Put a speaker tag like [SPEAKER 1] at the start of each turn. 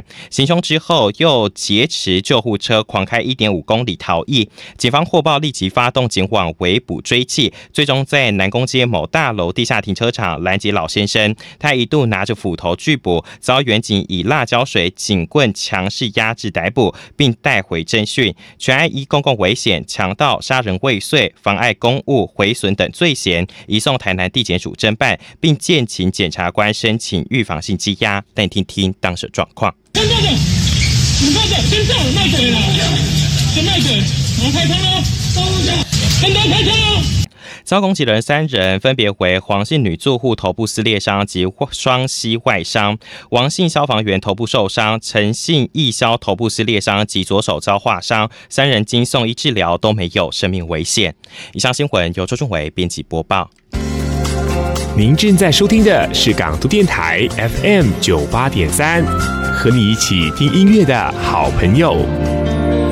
[SPEAKER 1] 案，行凶之后又劫持救护车狂开 1.5 公里逃逸。警方获报立即发动警网围捕追缉，最终在南宫街某大楼地下停车场拦截老先生，他一度拿着斧头拒捕，遭员警以辣椒水、警棍强势压制逮捕，并带回侦讯。全案依公共危险、强盗、杀人未遂、妨碍公务、毁损等罪嫌，移送台南地检署侦办，并建请检察官申请预防性羁押。但听听当时状况。
[SPEAKER 2] 跟着的，你看这跟上卖水了，先卖水，我开枪喽，跟他开枪喽。
[SPEAKER 1] 遭攻击人3人分别为黄姓女住户头部撕裂伤及双膝外伤，王姓消防员头部受伤，陈姓义消头部撕裂伤及左手遭划伤，3人经送医治疗都没有生命危险。以上新闻由周俊伟编辑播报。
[SPEAKER 3] 您正在收听的是港都电台 FM 98.3，和你一起听音乐的好朋友。